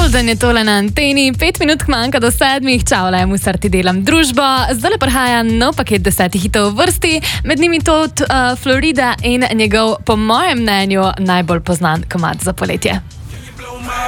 Dan je tole na anteni, 5 minut manjka do 7, čau, le musar ti delam družbo. Zdaj le prihaja nov paket 10 hitov v vrsti, med njimi tudi Florida in njegov, po mojem mnenju, najbolj poznan komad za poletje.